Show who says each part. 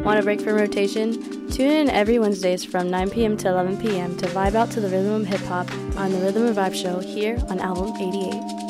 Speaker 1: Want a break from rotation? Tune in every Wednesdays from 9 p.m. to 11 p.m. to vibe out to the rhythm of hip-hop on the Rhythm and Vibe Show here on Album 88.